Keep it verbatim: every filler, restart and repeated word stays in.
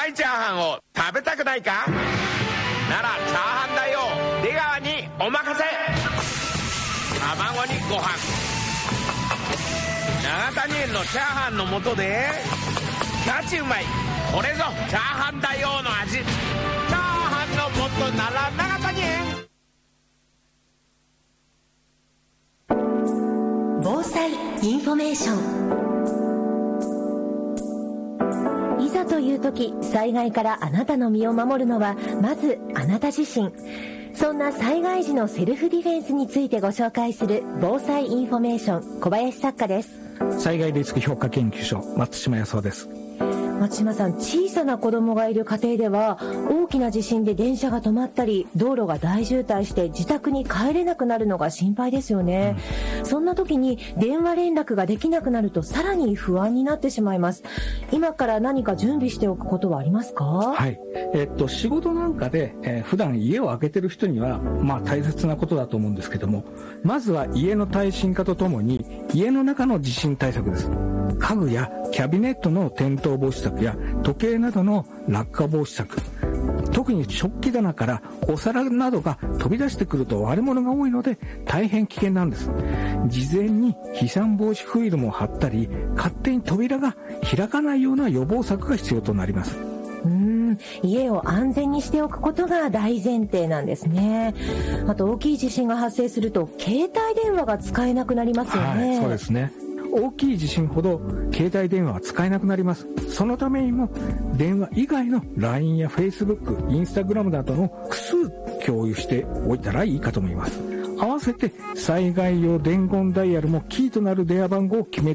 ばいチャーハンを食べたくないか？ならチャーハンだよ出川にお任せ。卵にご飯、永谷園のチャーハンの素でガチうまい、これぞチャーハンだよの味。チャーハンの素なら永谷園。 防災インフォメーション。いざという時、災害からあなたの身を守るのはまずあなた自身。そんな災害時のセルフディフェンスについてご紹介する防災インフォメーション、小林作家です。 災害リスク評価研究所、松島康夫です。 松島さん、小さな子供がいる家庭では大きな地震で電車が止まったり道路が大渋滞して自宅に帰れなくなるのが心配ですよね、うん、そんな時に電話連絡ができなくなるとさらに不安になってしまいます。今から何か準備しておくことはありますか？ はい、えっと仕事なんかで、えー、普段家を空けてる人にはまあ大切なことだと思うんですけども、まずは家の耐震化とともに家の中の地震対策です。家具やキャビネットの転倒防止策や時計などの落下防止策、特に食器棚からお皿などが飛び出してくると割れ物が多いので大変危険なんです。事前に飛散防止フィルムを貼ったり、勝手に扉が開かないような予防策が必要となります。 うーん、家を安全にしておくことが大前提なんですね。あと大きい地震が発生すると携帯電話が使えなくなりますよね。 はい、そうですね。大きい地震ほど携帯電話は使えなくなります。そのためにも電話以外の ライン や Facebook、Instagram などの複数共有しておいたらいいかと思います。合わせて災害用伝言ダイヤルもキーとなる電話番号を決め